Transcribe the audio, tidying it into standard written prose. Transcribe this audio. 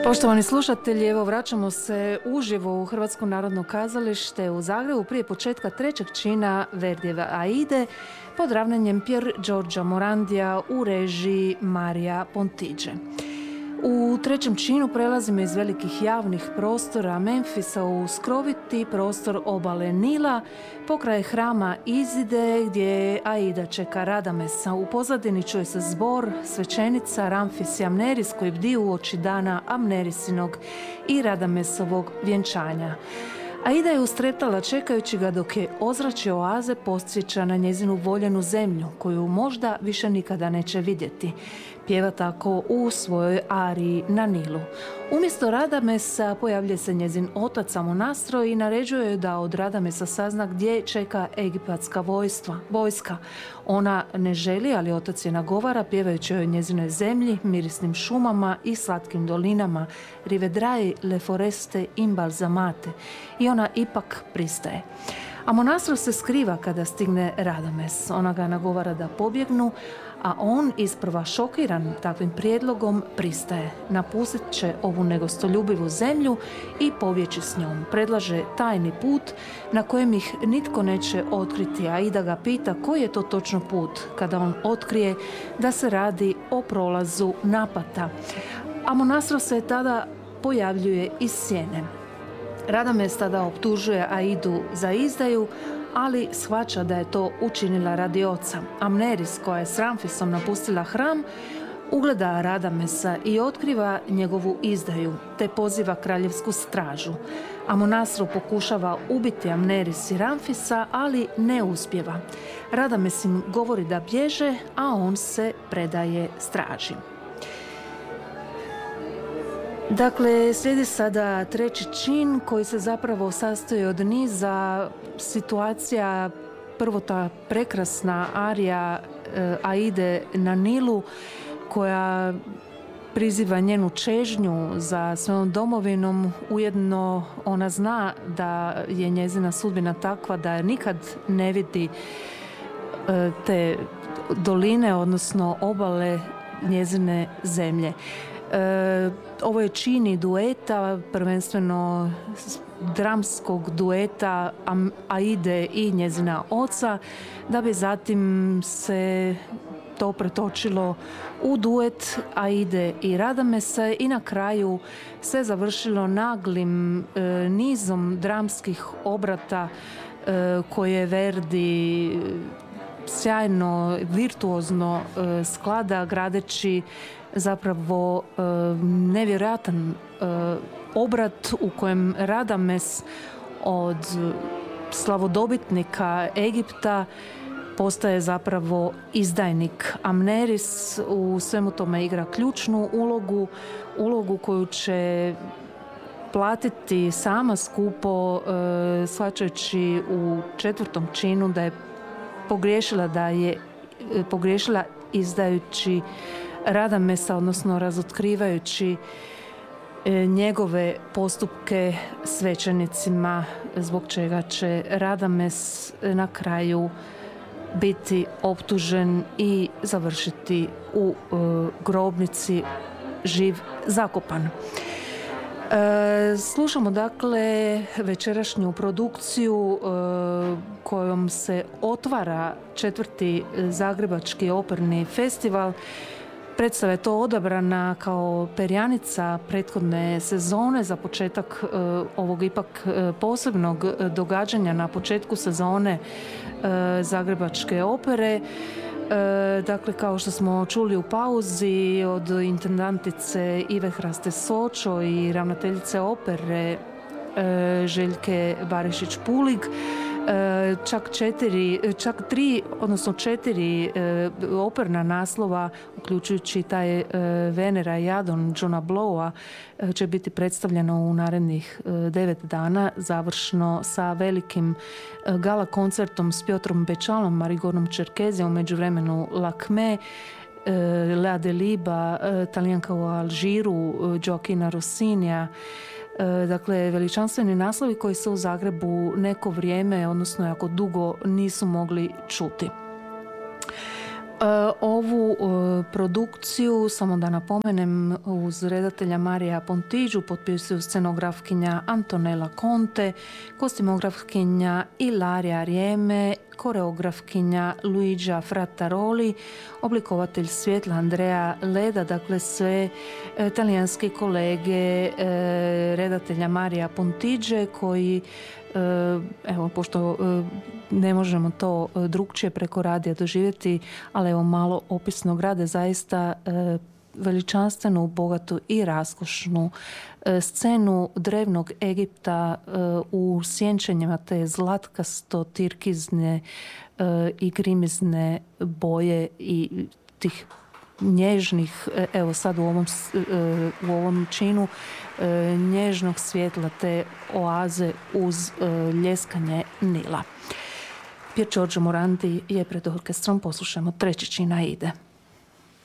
Poštovani slušatelji, evo vraćamo se uživo u Hrvatsko narodno kazalište u Zagrebu prije početka trećeg čina Verdijeve Aide pod ravnanjem Pier Giorgia Morandija u režiji Marija Pontiđe. U trećem činu prelazimo iz velikih javnih prostora Memfisa u skroviti prostor obale Nila, pokraj hrama Izide gdje Aida čeka Radamesa. U pozadini čuje se zbor svećenica Ramfis i Amneris koji bdiju uoči dana Amnerisinog i Radamesovog vjenčanja. Aida je ustretala čekajući ga dok je ozračje oaze podsjeća na njezinu voljenu zemlju koju možda više nikada neće vidjeti. Pjeva tako u svojoj ariji na Nilu. Umjesto Radamesa pojavljuje se njezin otac Amonastro i naređuje joj da od Radamesa sazna gdje čeka egipatska vojska. Ona ne želi, ali otac je nagovara pjevajući o njezinoj zemlji, mirisnim šumama i slatkim dolinama, rivedrai le foreste imbalzamate, i ona ipak pristaje. Amonastro se skriva kada stigne Radames. Ona ga nagovara da pobjegnu, a on, isprva šokiran takvim prijedlogom, pristaje. Napustit će ovu negostoljubivu zemlju i pobjeći s njom. Predlaže tajni put na kojem ih nitko neće otkriti, a Aida ga pita koji je to točno put, kada on otkrije da se radi o prolazu Napata. Amonastro se tada pojavljuje iz sjene. Radames tada optužuje Aidu za izdaju, ali shvaća da je to učinila radi oca. Amneris, koja je s Ramfisom napustila hram, ugleda Radamesa i otkriva njegovu izdaju, te poziva kraljevsku stražu. Amonastro pokušava ubiti Amneris i Ramfisa, ali ne uspijeva. Radames im govori da bježe, a on se predaje straži. Dakle, slijedi sada treći čin koji se zapravo sastoji od niza situacija. Prvo ta prekrasna arija Aide na Nilu koja priziva njenu čežnju za svojom domovinom. Ujedno ona zna da je njezina sudbina takva da nikad ne vidi te doline, odnosno obale njezine zemlje. Ovo je čin dueta, prvenstveno dramskog dueta Aide i njezina oca, da bi zatim se to pretočilo u duet Aide i Radamesa i na kraju se završilo naglim nizom dramskih obrata koje Verdi sjajno, virtuozno sklada, gradeći zapravo nevjerojatan obrat u kojem Radames od slavodobitnika Egipta postaje zapravo izdajnik. Amneris u svemu tome igra ključnu ulogu koju će platiti sama skupo, shvaćajući u četvrtom činu da je pogriješila izdajući Radamesa, odnosno razotkrivajući njegove postupke svećenicima, zbog čega će Radames na kraju biti optužen i završiti u grobnici živ zakopan. Slušamo dakle večerašnju produkciju kojom se otvara četvrti Zagrebački operni festival. Predstava je to odabrana kao perjanica prethodne sezone za početak ovog ipak posebnog događanja na početku sezone Zagrebačke opere. Dakle, kao što smo čuli u pauzi od intendantice Ive Hraste Sočo i ravnateljice opere Željke Barišić-Pulig, čak četiri operna naslova, uključujući taj Venera i Adon Johna Blowa, će biti predstavljeno u narednih 9 dana, završno sa velikim gala koncertom s Piotrom Bečalom, Marigonom Čerkezijom, u međuvremenu Lakme, Lea Deliba, Talijanka u Alžiru, Gioacchina Rossinija. Dakle, veličanstveni naslovi koji se u Zagrebu neko vrijeme, odnosno jako dugo, nisu mogli čuti. Ovu produkciju, samo da napomenem, uz redatelja Marija Pontiđu potpisuju scenografkinja Antonella Conte, kostimografkinja Ilaria Rieme, koreografkinja Luigia Frattaroli, oblikovatelj svjetla Andrea Leda, dakle sve talijanski kolege redatelja Marija Pontiđe koji, evo, pošto ne možemo to drugčije preko radija doživjeti, ali evo malo opisnog rade, zaista veličanstvenu, bogatu i raskošnu scenu drevnog Egipta u sjenčenjima te zlatkasto tirkizne i grimizne boje i tih nježnih, evo sad u ovom činu nježnog svjetla te oaze uz ljeskanje Nila. Pier Giorgio Morandi je pred orkestrom, poslušamo treći čin Aide.